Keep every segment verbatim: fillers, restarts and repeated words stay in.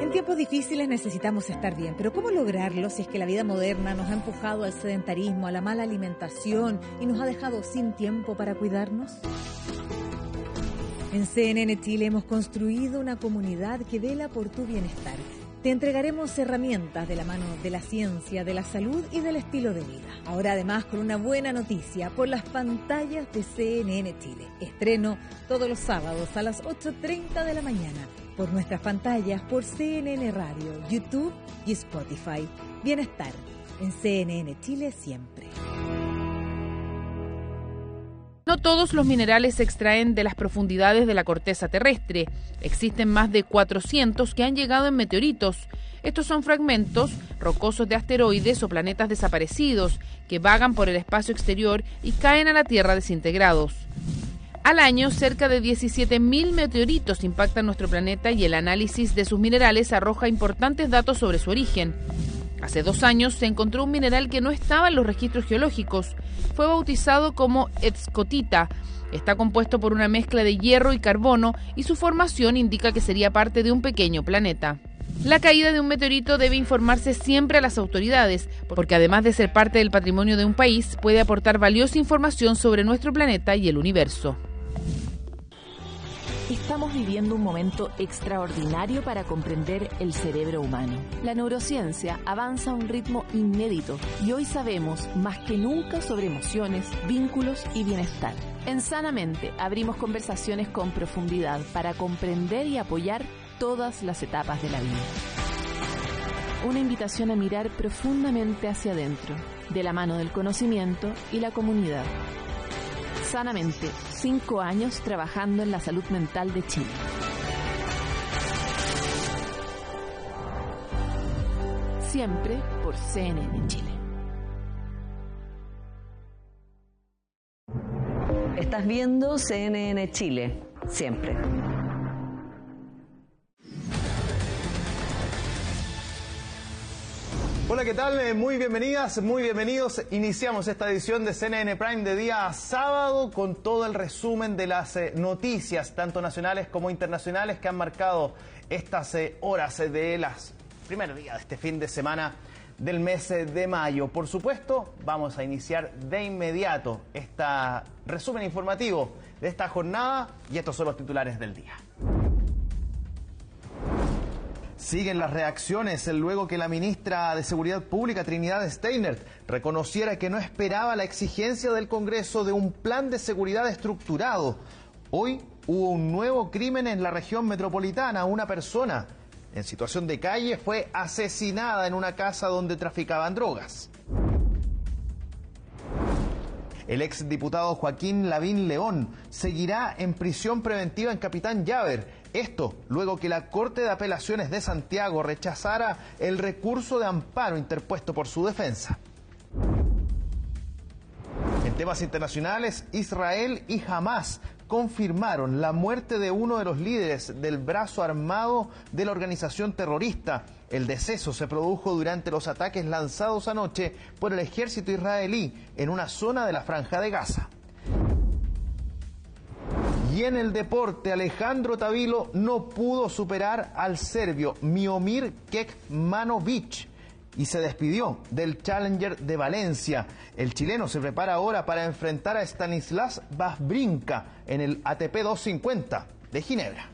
En tiempos difíciles necesitamos estar bien, pero ¿cómo lograrlo si es que la vida moderna nos ha empujado al sedentarismo, a la mala alimentación y nos ha dejado sin tiempo para cuidarnos? En C N N Chile hemos construido una comunidad que vela por tu bienestar. Te entregaremos herramientas de la mano de la ciencia, de la salud y del estilo de vida. Ahora además con una buena noticia por las pantallas de C N N Chile. Estreno todos los sábados a las ocho treinta de la mañana por nuestras pantallas, por C N N Radio, YouTube y Spotify. Bienestar en C N N Chile siempre. No todos los minerales se extraen de las profundidades de la corteza terrestre. Existen más de cuatrocientos que han llegado en meteoritos. Estos son fragmentos rocosos de asteroides o planetas desaparecidos que vagan por el espacio exterior y caen a la Tierra desintegrados. Al año, cerca de diecisiete mil meteoritos impactan nuestro planeta y el análisis de sus minerales arroja importantes datos sobre su origen. Hace dos años se encontró un mineral que no estaba en los registros geológicos. Fue bautizado como escotita. Está compuesto por una mezcla de hierro y carbono y su formación indica que sería parte de un pequeño planeta. La caída de un meteorito debe informarse siempre a las autoridades, porque además de ser parte del patrimonio de un país, puede aportar valiosa información sobre nuestro planeta y el universo. Estamos viviendo un momento extraordinario para comprender el cerebro humano. La neurociencia avanza a un ritmo inédito y hoy sabemos más que nunca sobre emociones, vínculos y bienestar. En Sanamente abrimos conversaciones con profundidad para comprender y apoyar todas las etapas de la vida. Una invitación a mirar profundamente hacia adentro, de la mano del conocimiento y la comunidad. Sanamente, cinco años trabajando en la salud mental de Chile. Siempre por C N N Chile. Estás viendo C N N Chile, siempre. Hola, ¿qué tal? Muy bienvenidas, muy bienvenidos. Iniciamos esta edición de C N N Prime de día sábado con todo el resumen de las eh, noticias, tanto nacionales como internacionales, que han marcado estas eh, horas eh, de las primeros días de este fin de semana del mes eh, de mayo. Por supuesto, vamos a iniciar de inmediato este resumen informativo de esta jornada y estos son los titulares del día. Siguen las reacciones luego que la ministra de Seguridad Pública, Trinidad Steinert, reconociera que no esperaba la exigencia del Congreso de un plan de seguridad estructurado. Hoy hubo un nuevo crimen en la región metropolitana. Una persona en situación de calle fue asesinada en una casa donde traficaban drogas. El exdiputado Joaquín Lavín León seguirá en prisión preventiva en Capitán Llaver. Esto luego que la Corte de Apelaciones de Santiago rechazara el recurso de amparo interpuesto por su defensa. En temas internacionales, Israel y Hamás confirmaron la muerte de uno de los líderes del brazo armado de la organización terrorista. El deceso se produjo durante los ataques lanzados anoche por el ejército israelí en una zona de la Franja de Gaza. Y en el deporte, Alejandro Tavilo no pudo superar al serbio Miomir Kekmanovic y se despidió del Challenger de Valencia. El chileno se prepara ahora para enfrentar a Stanislas Wawrinka en el A T P doscientos cincuenta de Ginebra.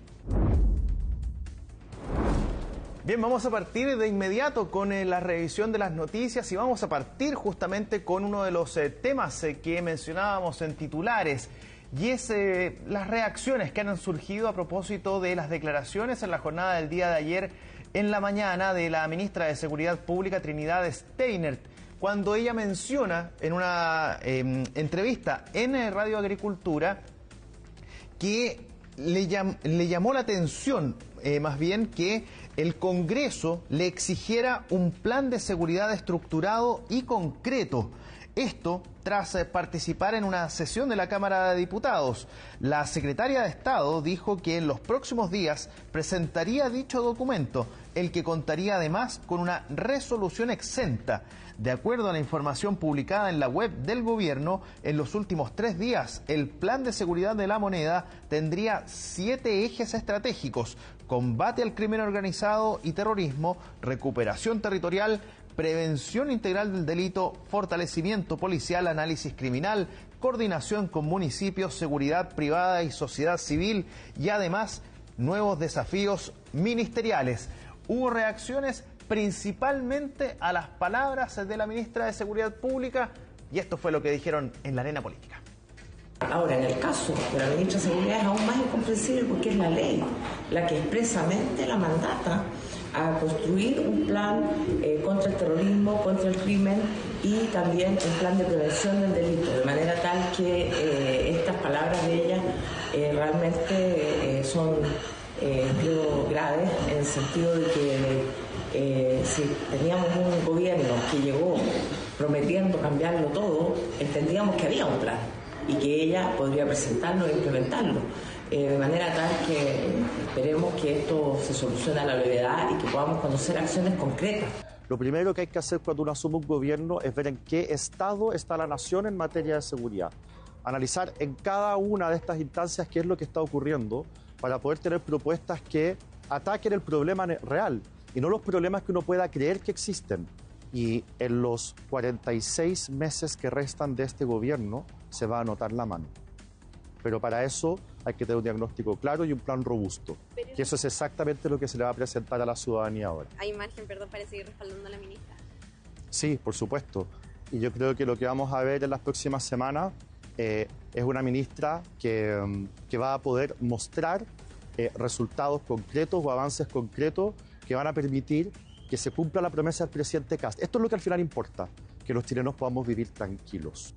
Bien, vamos a partir de inmediato con eh, la revisión de las noticias y vamos a partir justamente con uno de los eh, temas eh, que mencionábamos en titulares. Y es eh, las reacciones que han surgido a propósito de las declaraciones en la jornada del día de ayer en la mañana de la ministra de Seguridad Pública, Trinidad Steinert, cuando ella menciona en una eh, entrevista en eh, Radio Agricultura que le, llam, le llamó la atención, eh, más bien, que el Congreso le exigiera un plan de seguridad estructurado y concreto. Esto tras participar en una sesión de la Cámara de Diputados. La secretaria de Estado dijo que en los próximos días presentaría dicho documento, el que contaría además con una resolución exenta. De acuerdo a la información publicada en la web del gobierno, en los últimos tres días, el Plan de Seguridad de la Moneda tendría siete ejes estratégicos: combate al crimen organizado y terrorismo, recuperación territorial, prevención integral del delito, fortalecimiento policial, análisis criminal, coordinación con municipios, seguridad privada y sociedad civil, y además nuevos desafíos ministeriales. Hubo reacciones principalmente a las palabras de la ministra de Seguridad Pública, y esto fue lo que dijeron en la arena política. Ahora, en el caso de la ministra de Seguridad es aún más incomprensible porque es la ley la que expresamente la mandata a construir un plan eh, contra el terrorismo, contra el crimen y también un plan de prevención del delito, de manera tal que eh, estas palabras de ella eh, realmente eh, son eh, creo, graves, en el sentido de que eh, si teníamos un gobierno que llegó prometiendo cambiarlo todo, entendíamos que había un plan y que ella podría presentarlo e implementarlo. Eh, de manera tal que esperemos que esto se solucione a la brevedad y que podamos conocer acciones concretas. Lo primero que hay que hacer cuando uno asume un gobierno es ver en qué estado está la nación en materia de seguridad. Analizar en cada una de estas instancias qué es lo que está ocurriendo para poder tener propuestas que ataquen el problema real y no los problemas que uno pueda creer que existen. Y en los cuarenta y seis meses que restan de este gobierno se va a notar la mano. Pero para eso hay que tener un diagnóstico claro y un plan robusto. Que eso es exactamente lo que se le va a presentar a la ciudadanía ahora. ¿Hay margen, perdón, para seguir respaldando a la ministra? Sí, por supuesto. Y yo creo que lo que vamos a ver en las próximas semanas eh, es una ministra que, um, que va a poder mostrar eh, resultados concretos o avances concretos que van a permitir que se cumpla la promesa del presidente Kast. Esto es lo que al final importa, que los chilenos podamos vivir tranquilos.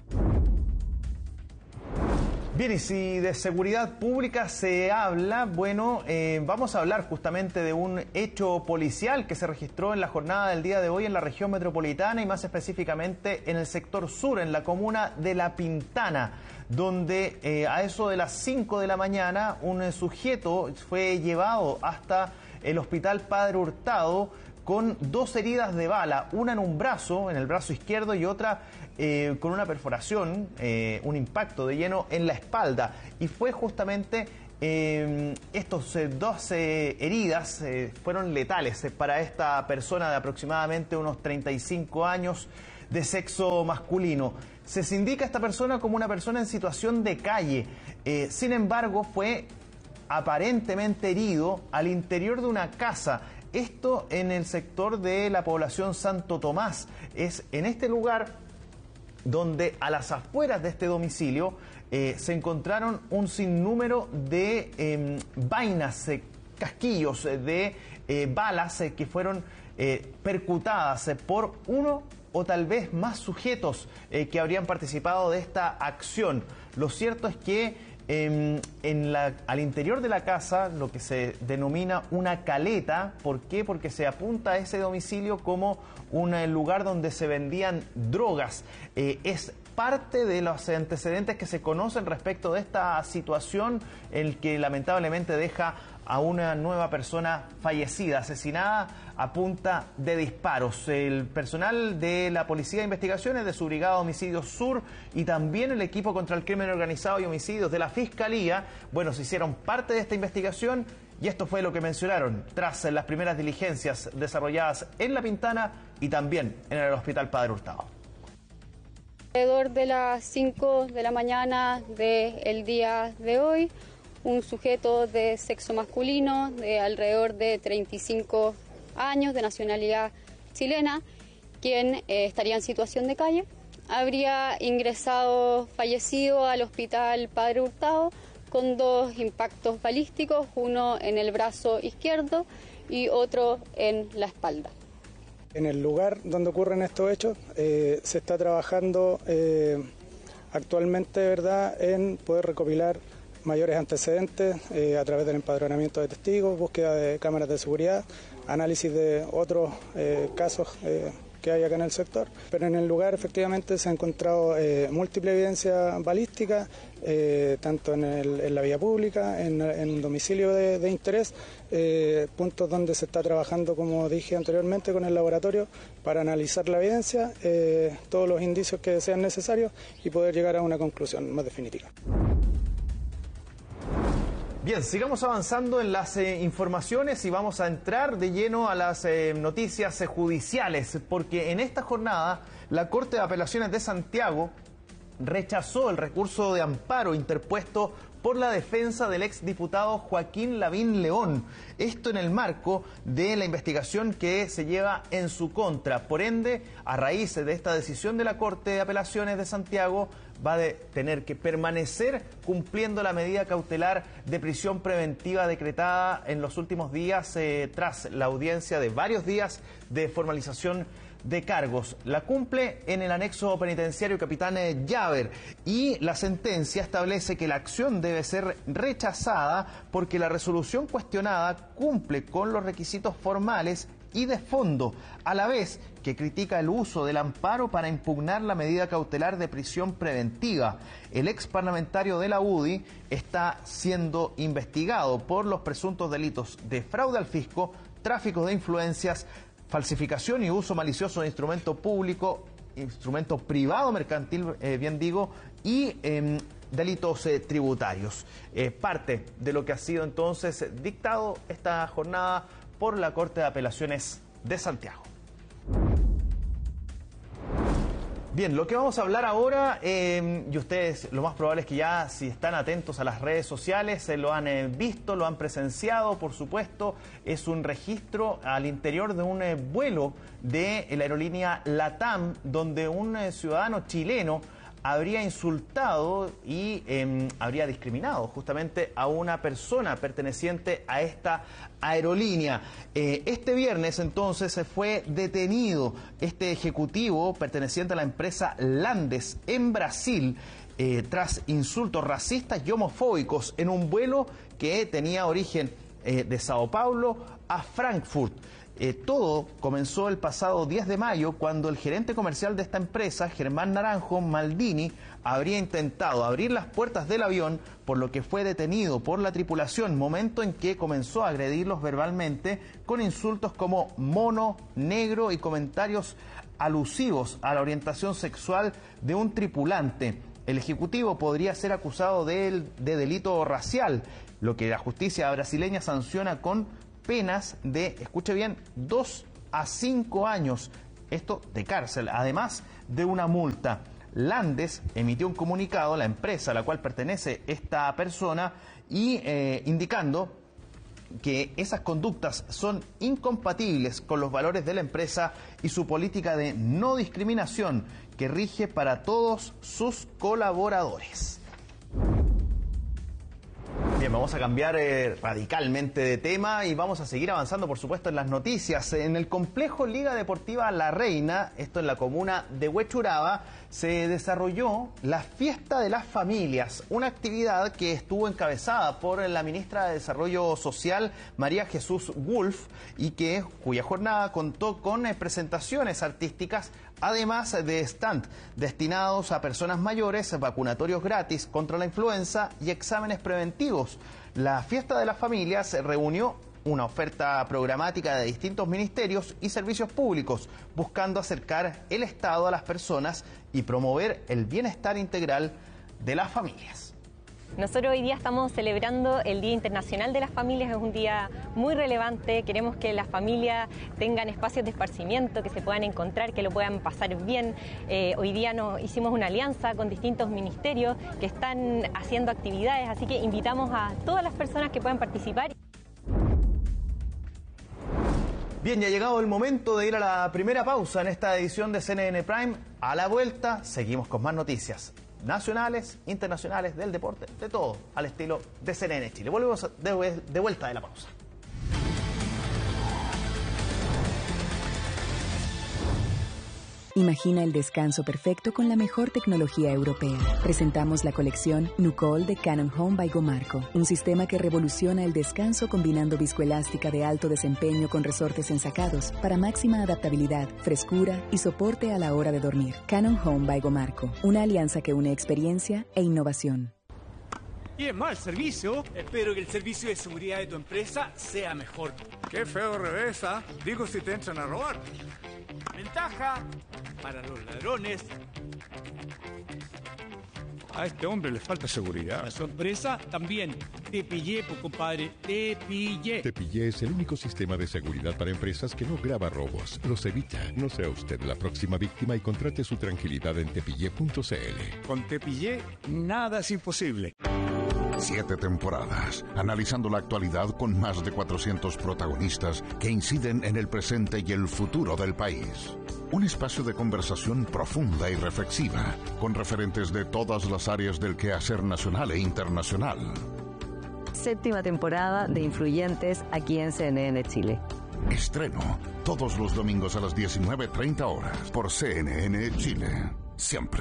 Bien, y si de seguridad pública se habla, bueno, eh, vamos a hablar justamente de un hecho policial que se registró en la jornada del día de hoy en la región metropolitana y más específicamente en el sector sur, en la comuna de La Pintana, donde eh, a eso de las cinco de la mañana un eh, sujeto fue llevado hasta el hospital Padre Hurtado con dos heridas de bala, una en un brazo, en el brazo izquierdo, y otra eh, con una perforación, eh, un impacto de lleno en la espalda. Y fue justamente eh, estos eh, dos eh, heridas eh, fueron letales eh, para esta persona de aproximadamente unos treinta y cinco años de sexo masculino. Se se indica a esta persona como una persona en situación de calle. Eh, sin embargo, fue aparentemente herido al interior de una casa. Esto en el sector de la población Santo Tomás. Es en este lugar donde a las afueras de este domicilio eh, se encontraron un sinnúmero de eh, vainas, eh, casquillos eh, de eh, balas eh, que fueron eh, percutadas eh, por uno o tal vez más sujetos eh, que habrían participado de esta acción. Lo cierto es que En, en la, al interior de la casa, lo que se denomina una caleta. ¿Por qué? Porque se apunta a ese domicilio como un eh, lugar donde se vendían drogas. Eh, es parte de los antecedentes que se conocen respecto de esta situación, el que lamentablemente deja a una nueva persona fallecida, asesinada a punta de disparos. El personal de la Policía de Investigaciones, de su Brigada Homicidios Sur, y también el equipo contra el crimen organizado y homicidios de la Fiscalía, bueno, se hicieron parte de esta investigación, y esto fue lo que mencionaron tras las primeras diligencias desarrolladas en La Pintana y también en el Hospital Padre Hurtado. Alrededor de las cinco de la mañana del día de hoy, un sujeto de sexo masculino de alrededor de treinta y cinco años, de nacionalidad chilena, quien eh, estaría en situación de calle, habría ingresado fallecido al hospital Padre Hurtado con dos impactos balísticos, uno en el brazo izquierdo y otro en la espalda. En el lugar donde ocurren estos hechos eh, se está trabajando eh, actualmente, ¿verdad?, en poder recopilar mayores antecedentes eh, a través del empadronamiento de testigos, búsqueda de cámaras de seguridad, análisis de otros eh, casos eh, que hay acá en el sector. Pero en el lugar efectivamente se ha encontrado eh, múltiple evidencia balística, eh, tanto en, el, en la vía pública, en, en un domicilio de, de interés, eh, puntos donde se está trabajando, como dije anteriormente, con el laboratorio para analizar la evidencia, eh, todos los indicios que sean necesarios y poder llegar a una conclusión más definitiva. Bien, sigamos avanzando en las eh, informaciones y vamos a entrar de lleno a las eh, noticias eh, judiciales, porque en esta jornada la Corte de Apelaciones de Santiago rechazó el recurso de amparo interpuesto por la defensa del exdiputado Joaquín Lavín León. Esto en el marco de la investigación que se lleva en su contra. Por ende, a raíz de esta decisión de la Corte de Apelaciones de Santiago, va a tener que permanecer cumpliendo la medida cautelar de prisión preventiva decretada en los últimos días eh, tras la audiencia de varios días de formalización de cargos. La cumple en el anexo penitenciario Capitán Llaver y la sentencia establece que la acción debe ser rechazada porque la resolución cuestionada cumple con los requisitos formales y de fondo, a la vez que critica el uso del amparo para impugnar la medida cautelar de prisión preventiva. El ex parlamentario de la U D I está siendo investigado por los presuntos delitos de fraude al fisco, tráfico de influencias, falsificación y uso malicioso de instrumento público, instrumento privado mercantil, eh, bien digo, y eh, delitos eh, tributarios. Eh, parte de lo que ha sido entonces dictado esta jornada por la Corte de Apelaciones de Santiago. Bien, lo que vamos a hablar ahora, eh, y ustedes lo más probable es que ya si están atentos a las redes sociales, se lo han eh, visto, lo han presenciado, por supuesto, es un registro al interior de un eh, vuelo de la aerolínea LATAM, donde un eh, ciudadano chileno habría insultado y eh, habría discriminado justamente a una persona perteneciente a esta aerolínea. Eh, este viernes entonces se fue detenido este ejecutivo perteneciente a la empresa Landes en Brasil eh, tras insultos racistas y homofóbicos en un vuelo que tenía origen eh, de Sao Paulo a Frankfurt. Eh, todo comenzó el pasado diez de mayo cuando el gerente comercial de esta empresa, Germán Naranjo Maldini, habría intentado abrir las puertas del avión, por lo que fue detenido por la tripulación, momento en que comenzó a agredirlos verbalmente con insultos como mono, negro y comentarios alusivos a la orientación sexual de un tripulante. El ejecutivo podría ser acusado de, de delito racial, lo que la justicia brasileña sanciona con penas de, escuche bien, dos a cinco años, esto de cárcel, además de una multa. Landes emitió un comunicado, la empresa a la cual pertenece esta persona, y eh, indicando que esas conductas son incompatibles con los valores de la empresa y su política de no discriminación que rige para todos sus colaboradores. Bien, vamos a cambiar eh, radicalmente de tema y vamos a seguir avanzando, por supuesto, en las noticias. En el complejo Liga Deportiva La Reina, esto en la comuna de Huechuraba, se desarrolló la Fiesta de las Familias, una actividad que estuvo encabezada por la ministra de Desarrollo Social, María Jesús Wolf, y que cuya jornada contó con eh, presentaciones artísticas, además de stand destinados a personas mayores, vacunatorios gratis contra la influenza y exámenes preventivos. La Fiesta de las Familias reunió una oferta programática de distintos ministerios y servicios públicos, buscando acercar el Estado a las personas y promover el bienestar integral de las familias. Nosotros hoy día estamos celebrando el Día Internacional de las Familias, es un día muy relevante, queremos que las familias tengan espacios de esparcimiento, que se puedan encontrar, que lo puedan pasar bien. Eh, hoy día nos hicimos una alianza con distintos ministerios que están haciendo actividades, así que invitamos a todas las personas que puedan participar. Bien, ya ha llegado el momento de ir a la primera pausa en esta edición de C N N Prime. A la vuelta seguimos con más noticias nacionales, internacionales, del deporte, de todo, al estilo de C N N Chile. Volvemos de, de vuelta de la pausa. Imagina el descanso perfecto con la mejor tecnología europea. Presentamos la colección Nucol de Cannon Home by Gomarco, un sistema que revoluciona el descanso combinando viscoelástica de alto desempeño con resortes ensacados para máxima adaptabilidad, frescura y soporte a la hora de dormir. Cannon Home by Gomarco, una alianza que une experiencia e innovación. Y es mal servicio. Espero que el servicio de seguridad de tu empresa sea mejor. Qué feo revés, ¿ah? Digo si te entran a robar. Ventaja para los ladrones. A este hombre le falta seguridad. A su empresa también. Te pillé, pues, compadre. Te pillé. Te pillé es el único sistema de seguridad para empresas que no graba robos. Los evita. No sea usted la próxima víctima y contrate su tranquilidad en tepillé punto c l. Con Tepillé, nada es imposible. Siete temporadas, analizando la actualidad con más de cuatrocientos protagonistas que inciden en el presente y el futuro del país. Un espacio de conversación profunda y reflexiva, con referentes de todas las áreas del quehacer nacional e internacional. Séptima temporada de Influyentes aquí en C N N Chile. Estreno todos los domingos a las diecinueve treinta horas por C N N Chile. Siempre.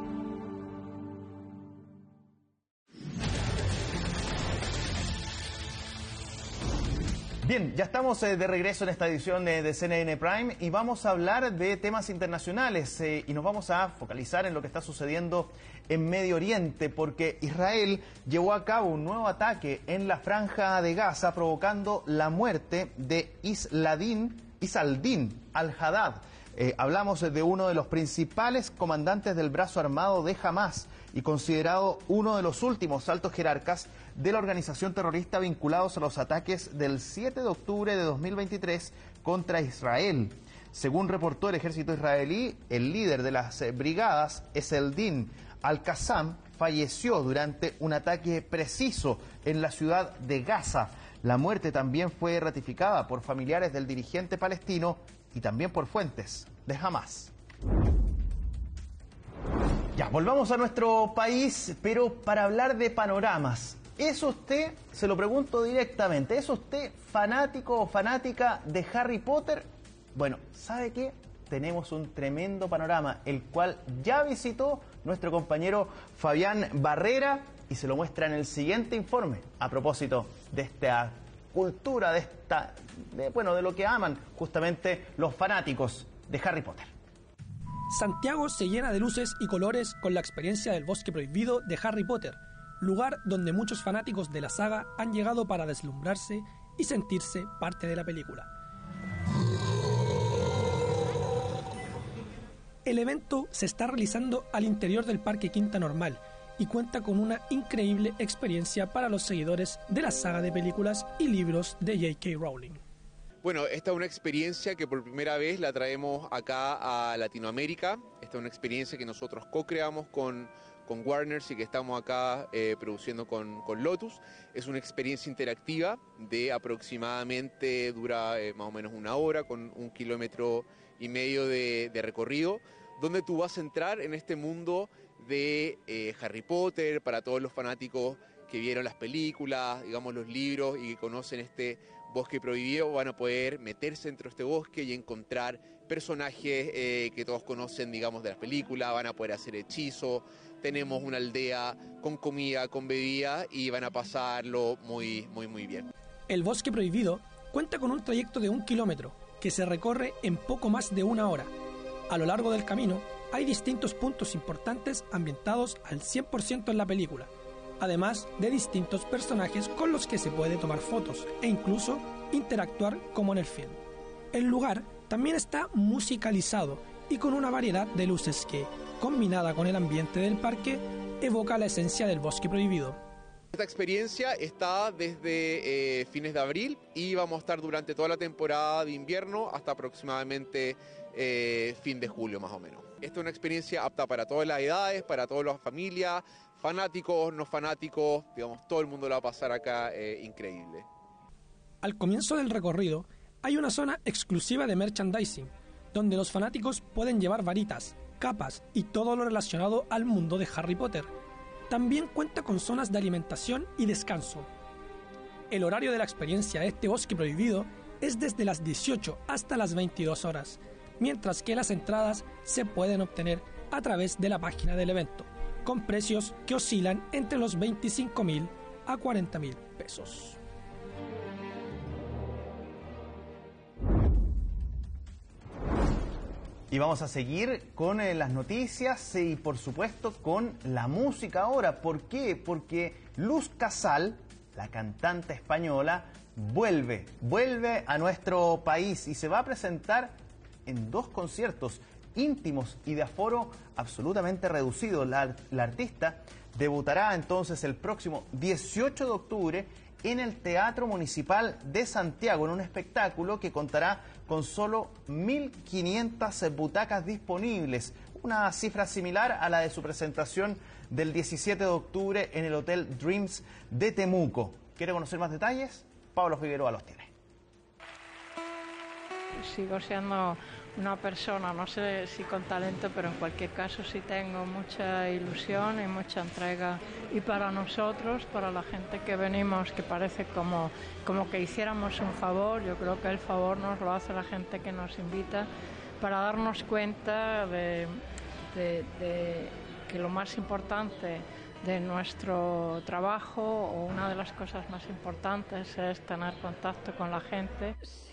Bien, ya estamos eh, de regreso en esta edición eh, de C N N Prime y vamos a hablar de temas internacionales eh, y nos vamos a focalizar en lo que está sucediendo en Medio Oriente, porque Israel llevó a cabo un nuevo ataque en la Franja de Gaza, provocando la muerte de Isladin, Isaldin al-Haddad. Eh, hablamos de uno de los principales comandantes del brazo armado de Hamas y considerado uno de los últimos altos jerarcas de la organización terrorista vinculados a los ataques del siete de octubre de dos mil veintitrés contra Israel. Según reportó el ejército israelí, el líder de las brigadas, Eseldin al-Qassam, falleció durante un ataque preciso en la ciudad de Gaza. La muerte también fue ratificada por familiares del dirigente palestino y también por fuentes de Hamas. Ya, volvamos a nuestro país, pero para hablar de panoramas. ¿Es usted, se lo pregunto directamente, es usted fanático o fanática de Harry Potter? Bueno, ¿sabe qué? Tenemos un tremendo panorama, el cual ya visitó nuestro compañero Fabián Barrera y se lo muestra en el siguiente informe a propósito de esta cultura, de esta, de, bueno, de lo que aman justamente los fanáticos de Harry Potter. Santiago se llena de luces y colores con la experiencia del Bosque Prohibido de Harry Potter, lugar donde muchos fanáticos de la saga han llegado para deslumbrarse y sentirse parte de la película. El evento se está realizando al interior del Parque Quinta Normal y cuenta con una increíble experiencia para los seguidores de la saga de películas y libros de J K Rowling. Bueno, esta es una experiencia que por primera vez la traemos acá a Latinoamérica. Esta es una experiencia que nosotros co-creamos con, con Warner y que estamos acá eh, produciendo con, con Lotus. Es una experiencia interactiva de aproximadamente, dura eh, más o menos una hora, con un kilómetro y medio de, de recorrido, donde tú vas a entrar en este mundo de eh, Harry Potter, para todos los fanáticos que vieron las películas, digamos los libros y que conocen este bosque prohibido, van a poder meterse dentro de este bosque y encontrar personajes eh, que todos conocen, digamos, de las películas, van a poder hacer hechizos, tenemos una aldea con comida, con bebida y van a pasarlo muy, muy, muy bien. El bosque prohibido cuenta con un trayecto de un kilómetro que se recorre en poco más de una hora. A lo largo del camino hay distintos puntos importantes ambientados al cien por ciento en la película, además de distintos personajes con los que se puede tomar fotos e incluso interactuar como en el film. El lugar también está musicalizado y con una variedad de luces que, combinada con el ambiente del parque, evoca la esencia del bosque prohibido. Esta experiencia está desde eh, fines de abril y vamos a estar durante toda la temporada de invierno hasta aproximadamente eh, fin de julio más o menos. Esta es una experiencia apta para todas las edades, para todas las familias, fanáticos, no fanáticos, digamos, todo el mundo lo va a pasar acá eh, increíble. Al comienzo del recorrido hay una zona exclusiva de merchandising, donde los fanáticos pueden llevar varitas, capas y todo lo relacionado al mundo de Harry Potter. También cuenta con zonas de alimentación y descanso. El horario de la experiencia de este bosque prohibido es desde las dieciocho hasta las veintidós horas, mientras que las entradas se pueden obtener a través de la página del evento, con precios que oscilan entre los veinticinco mil a cuarenta mil pesos. Y vamos a seguir con eh, las noticias y por supuesto con la música ahora. ¿Por qué? Porque Luz Casal, la cantante española, vuelve, vuelve a nuestro país y se va a presentar en dos conciertos íntimos y de aforo absolutamente reducido. La, la artista debutará entonces el próximo dieciocho de octubre en el Teatro Municipal de Santiago, en un espectáculo que contará con solo mil quinientas butacas disponibles, una cifra similar a la de su presentación del diecisiete de octubre en el Hotel Dreams de Temuco. ¿Quiere conocer más detalles? Pablo Figueroa los tiene. Sigo siendo una persona, no sé si con talento, pero en cualquier caso sí tengo mucha ilusión y mucha entrega. Y para nosotros, para la gente que venimos, que parece como, como que hiciéramos un favor, yo creo que el favor nos lo hace la gente que nos invita para darnos cuenta de, de, de que lo más importante de nuestro trabajo, o una de las cosas más importantes, es tener contacto con la gente.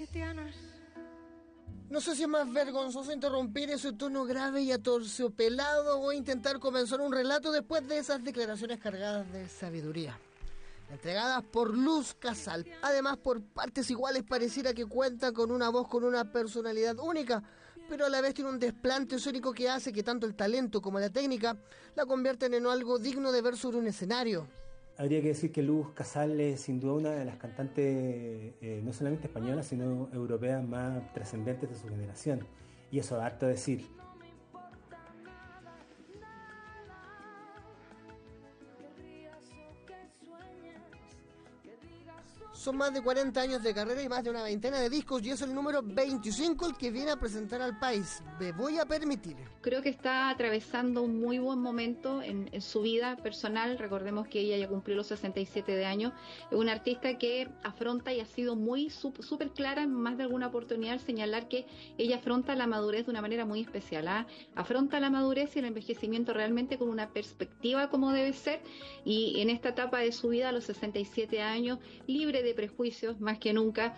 No sé si es más vergonzoso interrumpir ese tono grave y atorciopelado o intentar comenzar un relato después de esas declaraciones cargadas de sabiduría, entregadas por Luz Casal. Además, por partes iguales pareciera que cuenta con una voz con una personalidad única, pero a la vez tiene un desplante escénico que hace que tanto el talento como la técnica la convierten en algo digno de ver sobre un escenario. Habría que decir que Luz Casal es sin duda una de las cantantes, eh, no solamente españolas, sino europeas más trascendentes de su generación. Y eso da harto a decir. Son más de cuarenta años de carrera y más de una veintena de discos, y es el número veinticinco el que viene a presentar al país. Me voy a permitir. Creo que está atravesando un muy buen momento en, en su vida personal. Recordemos que ella ya cumplió los sesenta y siete de años. Es una artista que afronta y ha sido muy súper clara en más de alguna oportunidad al señalar que ella afronta la madurez de una manera muy especial. ¿eh? Afronta la madurez y el envejecimiento realmente con una perspectiva como debe ser, y en esta etapa de su vida, a los sesenta y siete años, libre de prejuicios más que nunca.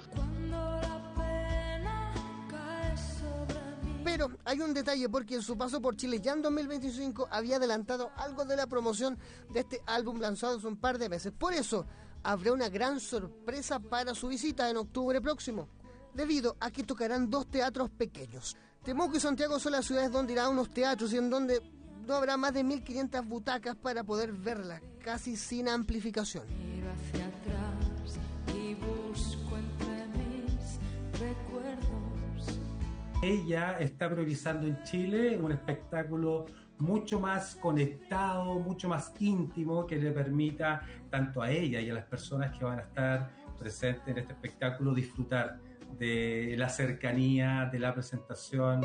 Pero hay un detalle, porque en su paso por Chile ya en dos mil veinticinco había adelantado algo de la promoción de este álbum lanzado hace un par de meses. Por eso habrá una gran sorpresa para su visita en octubre próximo, debido a que tocarán dos teatros pequeños. Temuco y Santiago son las ciudades donde irá a unos teatros y en donde no habrá más de mil quinientas butacas para poder verla, casi sin amplificación. Miro hacia atrás y busco entre mis recuerdos. Ella está priorizando en Chile un espectáculo mucho más conectado, mucho más íntimo, que le permita tanto a ella y a las personas que van a estar presentes en este espectáculo disfrutar de la cercanía, de la presentación.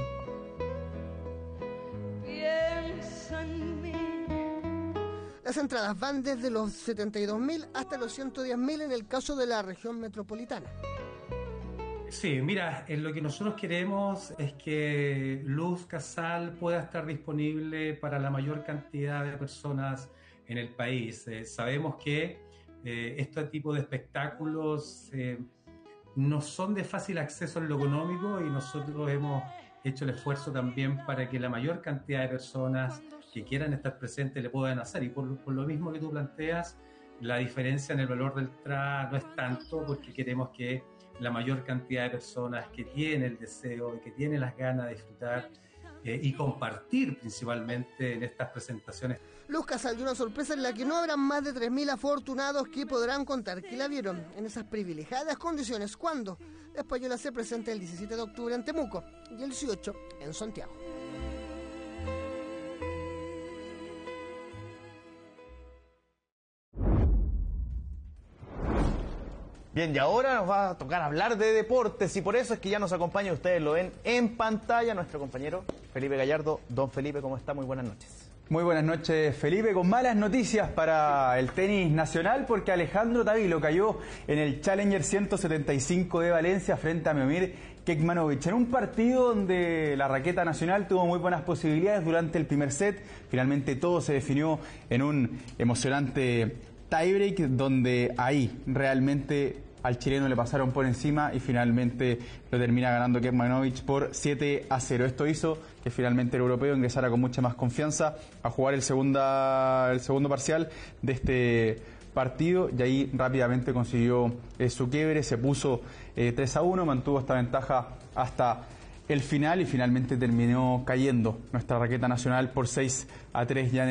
Las entradas van desde los setenta y dos mil hasta los ciento diez mil en el caso de la región metropolitana. Sí, mira, en lo que nosotros queremos es que Luz Casal pueda estar disponible para la mayor cantidad de personas en el país. Eh, sabemos que eh, este tipo de espectáculos eh, no son de fácil acceso en lo económico, y nosotros hemos hecho el esfuerzo también para que la mayor cantidad de personas que quieran estar presentes le puedan hacer. Y por, por lo mismo que tú planteas, la diferencia en el valor del T R A no es tanto, porque queremos que la mayor cantidad de personas que tienen el deseo y que tienen las ganas de disfrutar eh, y compartir principalmente en estas presentaciones. Luz Casal dio una sorpresa en la que no habrán más de tres mil afortunados que podrán contar que la vieron en esas privilegiadas condiciones cuando la española se presenta el diecisiete de octubre en Temuco y el dieciocho en Santiago. Bien, y ahora nos va a tocar hablar de deportes, y por eso es que ya nos acompaña, ustedes lo ven en pantalla, nuestro compañero Felipe Gallardo. Don Felipe, ¿cómo está? Muy buenas noches. Muy buenas noches, Felipe, con malas noticias para el tenis nacional porque Alejandro Tavilo cayó en el Challenger ciento setenta y cinco de Valencia frente a Miomir Kecmanovic, en un partido donde la raqueta nacional tuvo muy buenas posibilidades durante el primer set. Finalmente todo se definió en un emocionante tiebreak donde ahí realmente al chileno le pasaron por encima y finalmente lo termina ganando Kecmanovic por siete a cero. Esto hizo que finalmente el europeo ingresara con mucha más confianza a jugar el, segunda, el segundo parcial de este partido y ahí rápidamente consiguió eh, su quiebre, se puso eh, tres a uno, mantuvo esta ventaja hasta el final y finalmente terminó cayendo nuestra raqueta nacional por seis a tres ya en